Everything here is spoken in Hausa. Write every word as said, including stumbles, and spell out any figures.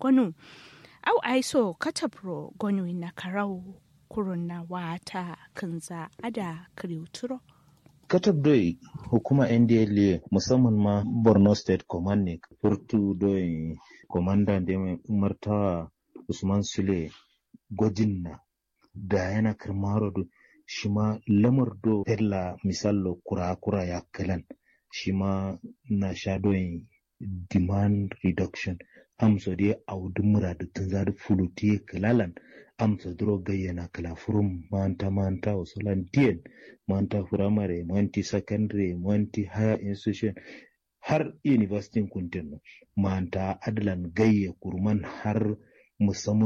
gonu au aiso katapro gonu na karau kurun na wata kanza ada kriuturo. Katab doi hukuma N D L A musamman ma Borno State Command ne furtu doi komanda da mai umartawa Usman Sule gwajin na da yana kirmaro do shi ma lamar do tella misallo kura-kura ya kalan shi ma na sha doyin demand reduction amsa dai audu muradu tun zadu fuluti kalalan amsa duro gayyana kala furum manta manta usulan tien manta firamare manti secondary manti higher institution har university kuntin manta adlan gayya kurman har musamman